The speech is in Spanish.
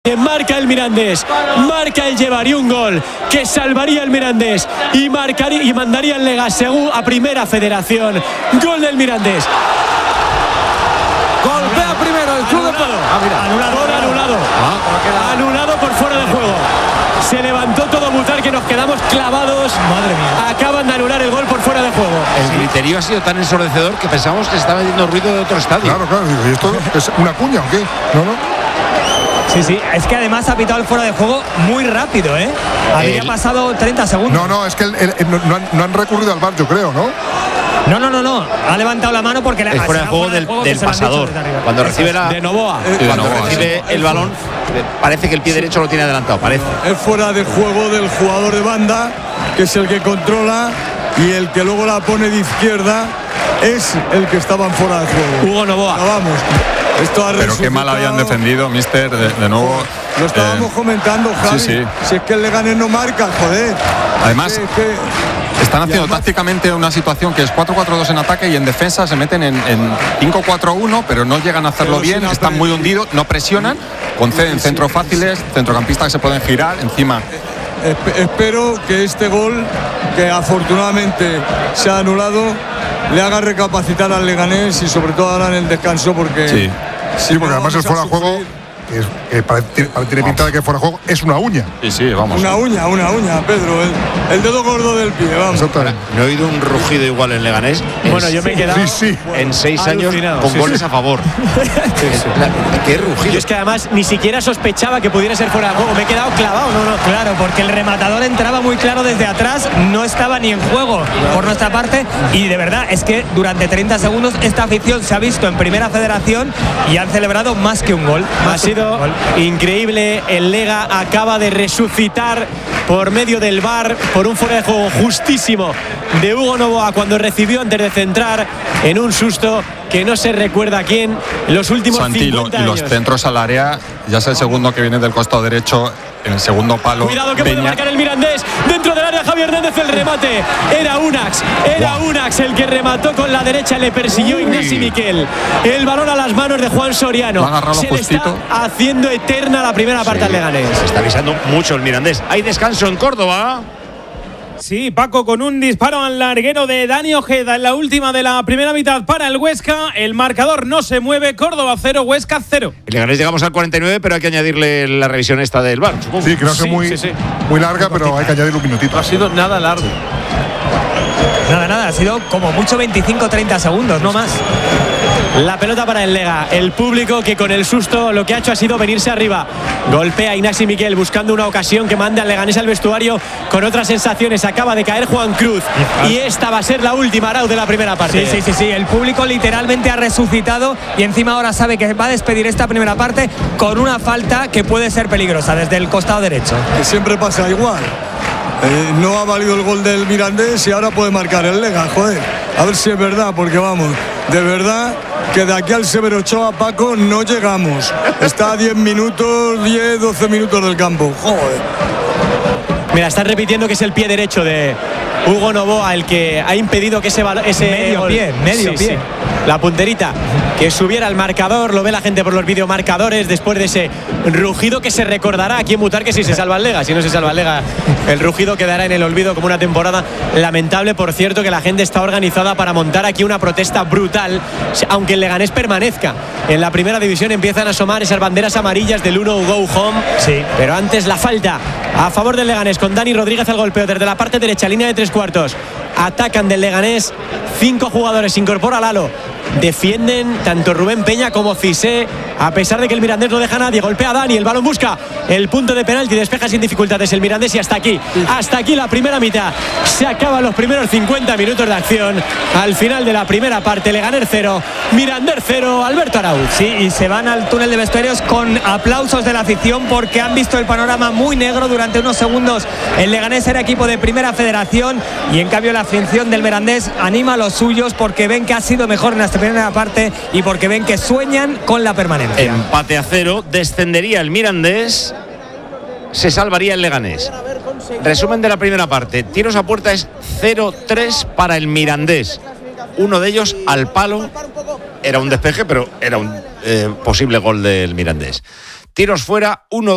que marca el Mirandés, marca el llevaría un gol que salvaría el Mirandés y mandaría el Lega a primera federación. Gol del Mirandés. Golpea primero el club de anulado por fuera de juego. Se levantó todo Mutar que nos quedamos clavados. Madre mía. Acaban de anular el gol por fuera de juego. El griterío ha sido tan ensordecedor que pensamos que se estaba metiendo ruido de otro estadio. Claro. ¿Y esto es una cuña o qué? No. Sí, es que además ha pitado el fuera de juego muy rápido, ¿eh? Había pasado 30 segundos. No, es que no han recurrido al VAR, yo creo, ¿no? No. Ha levantado la mano porque es fuera de juego del pasador. Cuando recibe de Novoa. Cuando recibe el balón, parece que el pie derecho lo tiene adelantado, parece. Es fuera de juego del jugador de banda, que es el que controla, y el que luego la pone de izquierda es el que estaba en fuera de juego. Hugo Novoa. Vamos. Pero qué mal habían defendido, mister, de nuevo. Lo estábamos comentando, Javi. Sí. Si es que el Leganés no marca, joder. Además, están haciendo tácticamente una situación que es 4-4-2 en ataque y en defensa se meten en 5-4-1, pero no llegan a hacerlo bien, están muy hundidos, no presionan, conceden centros fáciles, centrocampistas que se pueden girar encima. Espero que este gol, que afortunadamente se ha anulado, le haga recapacitar al Leganés y sobre todo ahora en el descanso, porque sí, porque además el fuera de juego, que tiene pinta de que fuera de juego, es una uña. Sí, vamos. Una uña, Pedro, el dedo gordo del pie, vamos. No he oído un rugido igual en Leganés. Bueno, yo me he quedado en 6 años con goles a favor. Qué rugido. Yo es que además ni siquiera sospechaba que pudiera ser fuera de juego. Me he quedado clavado. No. Claro, porque el rematador entraba muy claro desde atrás, no estaba ni en juego por nuestra parte, y de verdad es que durante 30 segundos esta afición se ha visto en primera federación y han celebrado más que un gol. Ha sido increíble. El Lega acaba de resucitar por medio del VAR por un fuera de juego justísimo de Hugo Novoa cuando recibió antes de centrar en un susto que no se recuerda a quién en los últimos 50 años. Y los centros al área, ya es el segundo que viene del costado derecho, en el segundo palo. Cuidado que puede marcar el Mirandés dentro del área. Javier Hernández, el remate. Era Unax el que remató con la derecha, le persiguió Ignasi Miquel. El balón a las manos de Juan Soriano. Se le está haciendo eterna la primera parte al Leganés. Se está avisando mucho el Mirandés. Hay descanso en Córdoba. Sí, Paco, con un disparo al larguero de Dani Ojeda en la última de la primera mitad para el Huesca. El marcador no se mueve. Córdoba 0, Huesca 0. El Leganés llegamos al 49, pero hay que añadirle la revisión esta del VAR, supongo. Sí, creo que muy larga, pero hay que añadirle un minutito. Ha sido nada largo. Nada, ha sido como mucho 25-30 segundos, no más. La pelota para el Lega. El público que con el susto lo que ha hecho ha sido venirse arriba. Golpea a Ignasi Miquel buscando una ocasión que mande al Leganés al vestuario con otras sensaciones. Acaba de caer Juan Cruz y esta va a ser la última, Arau, de la primera parte. Sí. El público literalmente ha resucitado y encima ahora sabe que va a despedir esta primera parte con una falta que puede ser peligrosa desde el costado derecho. Que siempre pasa igual. No ha valido el gol del Mirandés y ahora puede marcar el Lega, joder. A ver si es verdad, porque vamos, de verdad que de aquí al Severo Ochoa, Paco, no llegamos. Está a 10 minutos, 10, 12 minutos del campo, joder. Mira, están repitiendo que es el pie derecho de Hugo Novoa el que ha impedido que ese medio pie. La punterita que subiera al marcador. Lo ve la gente por los videomarcadores después de ese rugido que se recordará aquí en Mutar, que si se salva el Lega. Si no se salva el Lega, el rugido quedará en el olvido como una temporada lamentable. Por cierto, que la gente está organizada para montar aquí una protesta brutal, aunque el Leganés permanezca en la primera división. Empiezan a asomar esas banderas amarillas del 1 Go Home. Sí. Pero antes la falta a favor del Leganés con Dani Rodríguez al golpeo desde la parte derecha, línea de 3/4. Atacan del Leganés, 5 jugadores, se incorpora Lalo. Defienden tanto Rubén Peña como Cissé, a pesar de que el Mirandés no deja a nadie. Golpea a Dani, el balón busca el punto de penalti, despeja sin dificultades el Mirandés y hasta aquí la primera mitad. Se acaban los primeros 50 minutos de acción. Al final de la primera parte, Leganés 0, Mirandés 0, Alberto Arauz. Sí, y se van al túnel de vestuarios con aplausos de la afición porque han visto el panorama muy negro durante unos segundos. El Leganés era equipo de primera federación y en cambio la afición del Mirandés anima a los suyos porque ven que ha sido mejor en esta primera parte y porque ven que sueñan con la permanencia. Empate a 0, descendería el Mirandés, se salvaría el Leganés. Resumen de la primera parte: tiros a puerta es 0-3 para el Mirandés. Uno de ellos al palo, era un despeje, pero era un posible gol del Mirandés. Tiros fuera, 1-2.